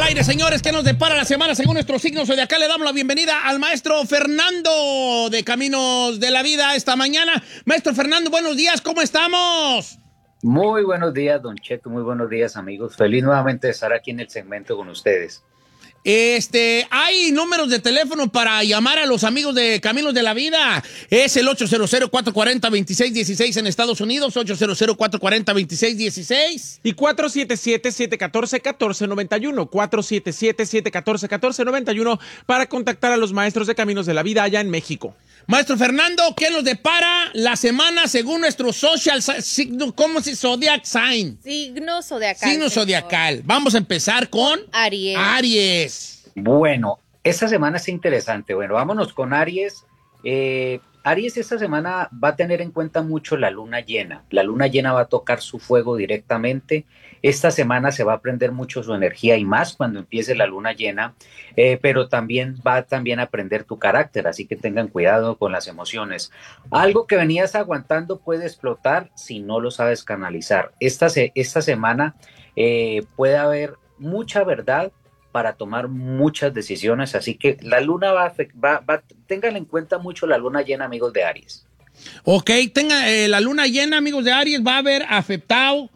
aire, señores. ¿Qué nos depara la semana según nuestros signos zodiacales? Le damos la bienvenida al maestro Fernando de Caminos de la Vida esta mañana. Maestro Fernando, buenos días, ¿cómo estamos? Muy buenos días, don Cheto, muy buenos días, amigos. Feliz nuevamente de estar aquí en el segmento con ustedes. Hay números de teléfono para llamar a los amigos de Caminos de la Vida. Es el 800-440-2616 en Estados Unidos, 800-440-2616. Y 477-714-1491, 477-714-1491 para contactar a los maestros de Caminos de la Vida allá en México. Maestro Fernando, ¿qué nos depara la semana según nuestro social signo? ¿Cómo se zodiac sign? Signo zodiacal. Signo zodiacal. Vamos a empezar con Aries. Aries. Bueno, esta semana es interesante. Bueno, vámonos con Aries. Aries esta semana va a tener en cuenta mucho la luna llena. La luna llena va a tocar su fuego directamente. Esta semana se va a prender mucho su energía y más cuando empiece la luna llena, pero también va a prender tu carácter, así que tengan cuidado con las emociones. Algo que venías aguantando puede explotar si no lo sabes canalizar. Esta semana puede haber mucha verdad para tomar muchas decisiones, así que la luna tengan en cuenta mucho la luna llena, amigos de Aries. Ok, la luna llena, amigos de Aries, va a haber afectado.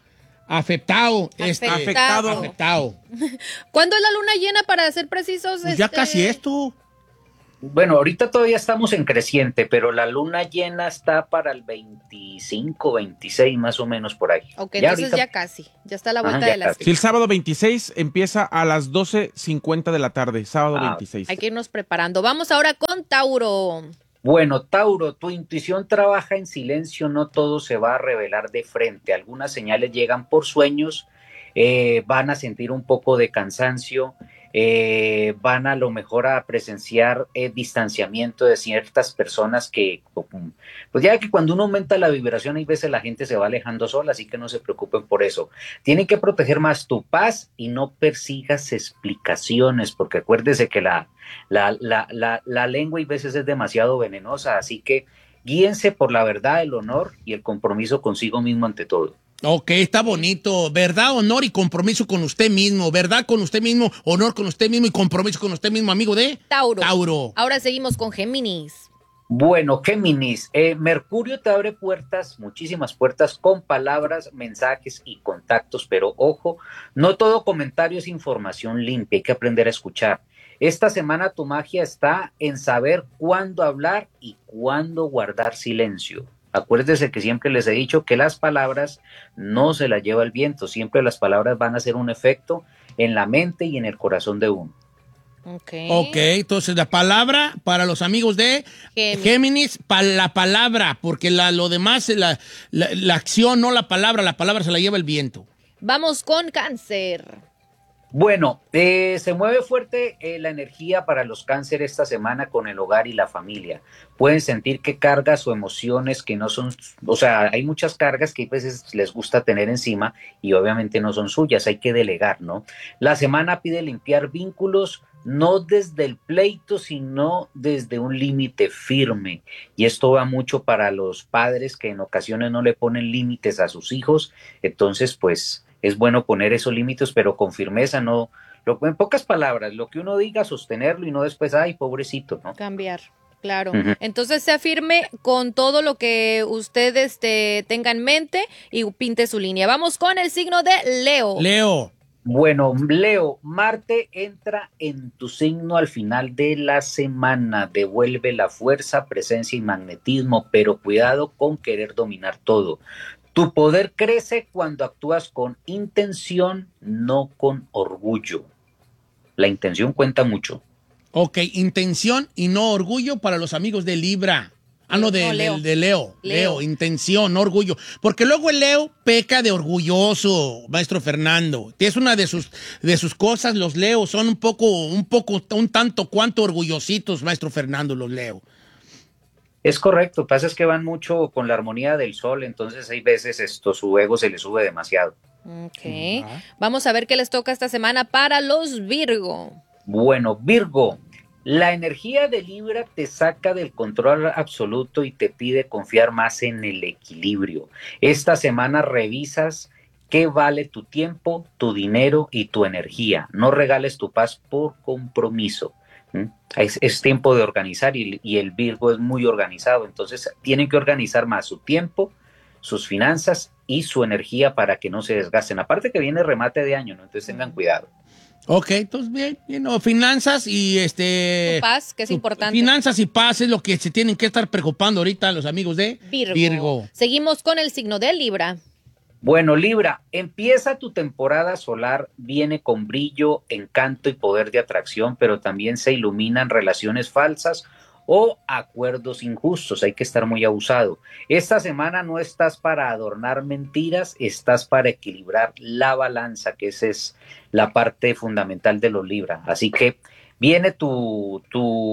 ¿Cuándo es la luna llena, para ser precisos? Pues ya casi esto. Bueno, ahorita todavía estamos en creciente, pero la luna llena está para el 25, 26 más o menos por ahí. Ok, entonces ya casi, ya está a la vuelta de las... Si el sábado 26 empieza a las 12:50 de la tarde, sábado 26. Hay que irnos preparando. Vamos ahora con Tauro. Bueno, Tauro, tu intuición trabaja en silencio, no todo se va a revelar de frente. Algunas señales llegan por sueños, van a sentir un poco de cansancio, van a lo mejor a presenciar distanciamiento de ciertas personas que, pues ya que cuando uno aumenta la vibración, hay veces la gente se va alejando sola, así que no se preocupen por eso. Tienen que proteger más tu paz y no persigas explicaciones, porque acuérdese que la lengua a veces es demasiado venenosa, así que guíense por la verdad, el honor y el compromiso consigo mismo ante todo. Ok, está bonito. Verdad, honor y compromiso con usted mismo. Verdad con usted mismo, honor con usted mismo y compromiso con usted mismo, amigo de Tauro. Ahora seguimos con Géminis. Bueno, Géminis, Mercurio te abre puertas, muchísimas puertas con palabras, mensajes y contactos, pero ojo, no todo comentario es información limpia, hay que aprender a escuchar. Esta semana tu magia está en saber cuándo hablar y cuándo guardar silencio. Acuérdese que siempre les he dicho que las palabras no se las lleva el viento, siempre las palabras van a hacer un efecto en la mente y en el corazón de uno. Ok, entonces la palabra para los amigos de Géminis, la palabra, porque lo demás, la acción, no la palabra se la lleva el viento. Vamos con Cáncer. Bueno, se mueve fuerte la energía para los Cáncer esta semana con el hogar y la familia. Pueden sentir que cargas o emociones que no son, o sea, hay muchas cargas que a veces les gusta tener encima y obviamente no son suyas, hay que delegar, ¿no? La semana pide limpiar vínculos, no desde el pleito, sino desde un límite firme. Y esto va mucho para los padres que en ocasiones no le ponen límites a sus hijos, entonces pues es bueno poner esos límites, pero con firmeza, no, en pocas palabras, lo que uno diga, sostenerlo y no después, ay, pobrecito, ¿no? Cambiar, claro. Uh-huh. Entonces sea firme con todo lo que usted tenga en mente y pinte su línea. Vamos con el signo de Leo. Bueno, Leo, Marte entra en tu signo al final de la semana, devuelve la fuerza, presencia y magnetismo, pero cuidado con querer dominar todo. Tu poder crece cuando actúas con intención, no con orgullo. La intención cuenta mucho. Ok, intención y no orgullo para los amigos de Libra. De Leo, intención, no orgullo. Porque luego el Leo peca de orgulloso, maestro Fernando. Es una de sus cosas, los Leos son un tanto cuanto orgullositos, maestro Fernando, los Leo. Es correcto, pasa es que van mucho con la armonía del sol, entonces hay veces su ego se le sube demasiado. Ok, vamos a ver qué les toca esta semana para los Virgo. Bueno, Virgo, la energía de Libra te saca del control absoluto y te pide confiar más en el equilibrio. Esta semana revisas ¿Qué vale tu tiempo, tu dinero y tu energía? No regales tu paz por compromiso. Es tiempo de organizar y el Virgo es muy organizado, entonces tienen que organizar más su tiempo, sus finanzas y su energía para que no se desgasten. Aparte que viene remate de año, ¿no? Entonces tengan cuidado. Ok, entonces bien, finanzas y Tu paz, que es importante. Finanzas y paz es lo que se tienen que estar preocupando ahorita los amigos de Virgo. Seguimos con el signo de Libra. Bueno, Libra, empieza tu temporada solar, viene con brillo, encanto y poder de atracción, pero también se iluminan relaciones falsas o acuerdos injustos, hay que estar muy abusado. Esta semana no estás para adornar mentiras, estás para equilibrar la balanza, que esa es la parte fundamental de los Libra. Así que viene tu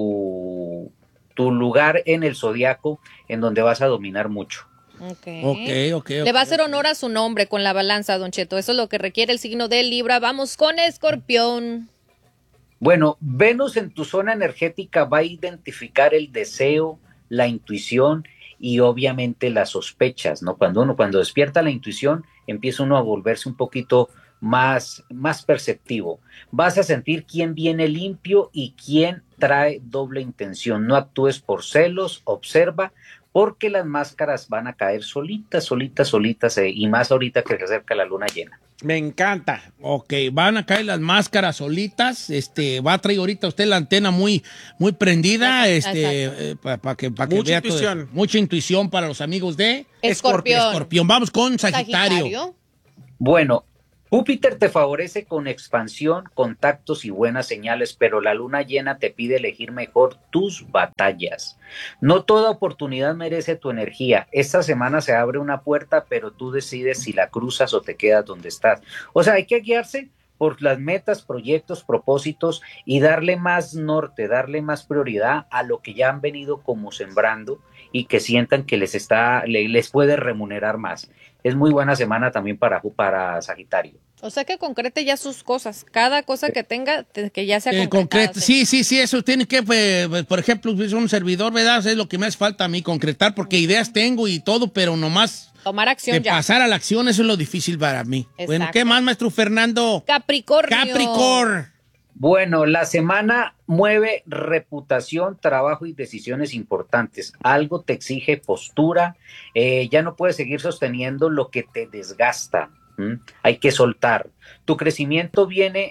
lugar en el zodiaco en donde vas a dominar mucho. Okay. Le va a hacer honor a su nombre con la balanza, Don Cheto. Eso es lo que requiere el signo de Libra. Vamos con Escorpión. Bueno, Venus en tu zona energética va a identificar el deseo, la intuición y obviamente las sospechas, ¿no? Cuando despierta la intuición, empieza uno a volverse un poquito más perceptivo. Vas a sentir quién viene limpio y quién trae doble intención. No actúes por celos, observa, porque las máscaras van a caer solitas, y más ahorita que se acerca la luna llena. Me encanta. Ok, van a caer las máscaras solitas. Va a traer ahorita usted la antena muy prendida. Para que vea todo. Mucha intuición para los amigos de Escorpión. Vamos con Sagitario. Bueno, Júpiter te favorece con expansión, contactos y buenas señales, pero la luna llena te pide elegir mejor tus batallas. No toda oportunidad merece tu energía. Esta semana se abre una puerta, pero tú decides si la cruzas o te quedas donde estás. O sea, hay que guiarse por las metas, proyectos, propósitos y darle más norte, darle más prioridad a lo que ya han venido como sembrando y que sientan que les puede remunerar más. Es muy buena semana también para Sagitario. O sea que concrete ya sus cosas. Cada cosa que tenga, que ya sea concretada. Sí, eso tiene que, por ejemplo, es un servidor, ¿verdad? Es lo que me hace falta a mí, concretar, porque ideas tengo y todo, pero nomás tomar acción ya. Pasar a la acción, eso es lo difícil para mí. Exacto. Bueno, ¿qué más, maestro Fernando? Capricornio. Bueno, la semana mueve reputación, trabajo y decisiones importantes. Algo te exige postura, ya no puedes seguir sosteniendo lo que te desgasta. Hay que soltar. Tu crecimiento viene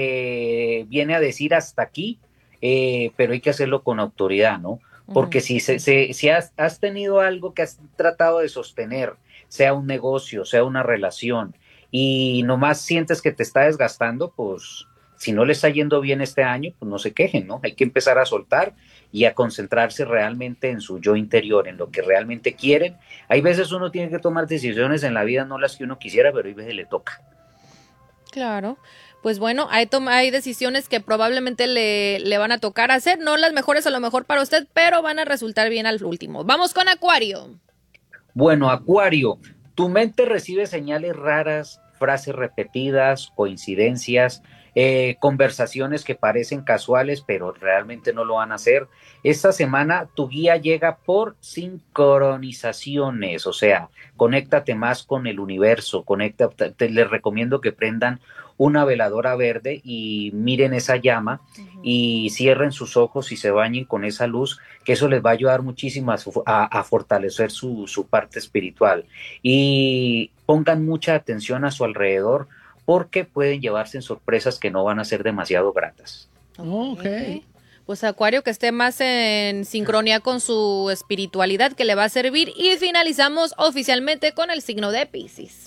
a decir hasta aquí, pero hay que hacerlo con autoridad, ¿no? Porque si has tenido algo que has tratado de sostener, sea un negocio, sea una relación, y nomás sientes que te está desgastando, pues si no le está yendo bien este año, pues no se quejen, ¿no? Hay que empezar a soltar y a concentrarse realmente en su yo interior, en lo que realmente quieren. Hay veces uno tiene que tomar decisiones en la vida, no las que uno quisiera, pero hay veces le toca. Claro. Pues bueno, hay decisiones que probablemente le van a tocar hacer, no las mejores a lo mejor para usted, pero van a resultar bien al último. Vamos con Acuario. Bueno, Acuario, tu mente recibe señales raras, frases repetidas, coincidencias, conversaciones que parecen casuales, pero realmente no lo van a hacer. Esta semana tu guía llega por sincronizaciones, o sea, conéctate más con el universo, les recomiendo que prendan una veladora verde y miren esa llama y cierren sus ojos y se bañen con esa luz, que eso les va a ayudar muchísimo a fortalecer su parte espiritual. Y pongan mucha atención a su alrededor, porque pueden llevarse en sorpresas que no van a ser demasiado gratas. Okay. Pues Acuario, que esté más en sincronía con su espiritualidad, que le va a servir. Y finalizamos oficialmente con el signo de Piscis.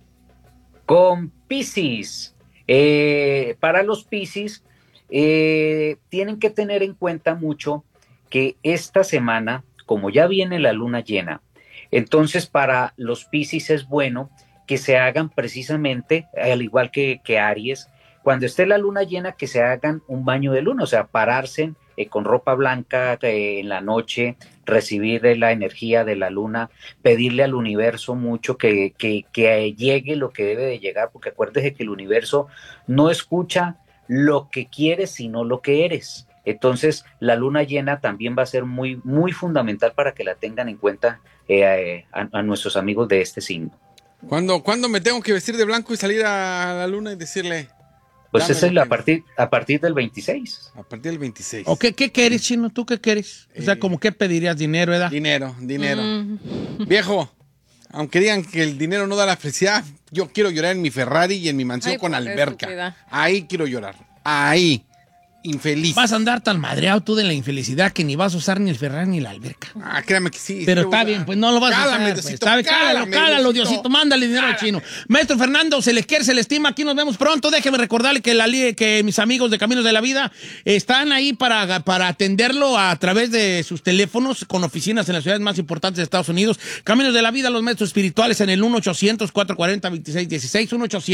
Con Piscis, para los Piscis, tienen que tener en cuenta mucho que esta semana, como ya viene la luna llena, entonces para los Piscis es bueno que se hagan precisamente, al igual que Aries, cuando esté la luna llena, que se hagan un baño de luna, o sea, pararse con ropa blanca en la noche, recibir la energía de la luna, pedirle al universo mucho que llegue lo que debe de llegar, porque acuérdese que el universo no escucha lo que quieres, sino lo que eres. Entonces, la luna llena también va a ser muy, muy fundamental para que la tengan en cuenta a nuestros amigos de este signo. ¿Cuándo me tengo que vestir de blanco y salir a la luna y decirle? Pues esa es a partir del 26. A partir del 26. ¿O qué quieres, Chino? ¿Tú qué quieres? O sea, ¿como qué pedirías? ¿Dinero, edad? Dinero. Viejo, aunque digan que el dinero no da la felicidad, yo quiero llorar en mi Ferrari y en mi mansión con alberca. Ahí quiero llorar. Ahí. Infeliz. Vas a andar tan madreado tú de la infelicidad que ni vas a usar ni el Ferrari ni la alberca. Créame que sí. Pero está bien, pues no lo vas a usar. Diosito, pues. Cálalo, Diosito, mándale dinero al Chino. Maestro Fernando, se les quiere, se les estima, aquí nos vemos pronto. Déjeme recordarle que mis amigos de Caminos de la Vida están ahí para atenderlo a través de sus teléfonos con oficinas en las ciudades más importantes de Estados Unidos. Caminos de la Vida, los maestros espirituales en el 1-800-440-2616,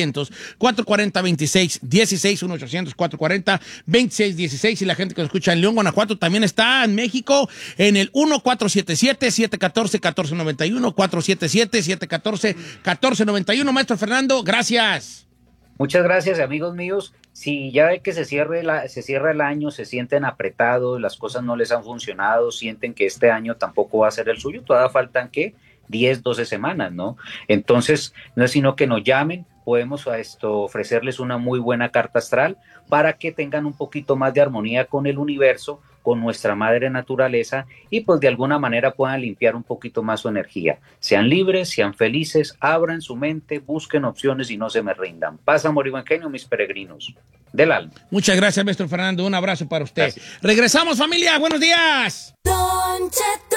1-800-440-2616, 1-800-440-2616. Y la gente que nos escucha en León, Guanajuato, también está en México en el 1-477-714-1491, 477-714-1491. Maestro Fernando, gracias. Muchas gracias, amigos míos. Si ya ve que se cierra el año, se sienten apretados, las cosas no les han funcionado, sienten que este año tampoco va a ser el suyo, todavía faltan, ¿qué? 10, 12 semanas, ¿no? Entonces, no es sino que nos llamen, podemos ofrecerles una muy buena carta astral para que tengan un poquito más de armonía con el universo, con nuestra madre naturaleza y pues de alguna manera puedan limpiar un poquito más su energía. Sean libres, sean felices, abran su mente, busquen opciones y no se me rindan. Paz, amor y buen genio, mis peregrinos del alma. Muchas gracias, maestro Fernando. Un abrazo para usted. Gracias. Regresamos, familia. Buenos días. Don Cheto.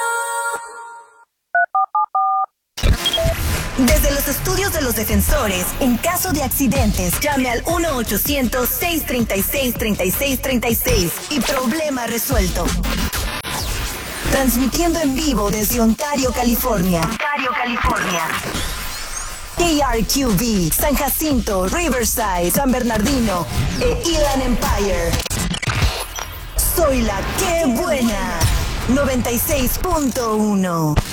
Desde los estudios de los defensores, en caso de accidentes, llame al 1-800-636-3636 y problema resuelto. Transmitiendo en vivo desde Ontario, California. KRQV, San Jacinto, Riverside, San Bernardino e Inland Empire. Soy la que buena. 96.1.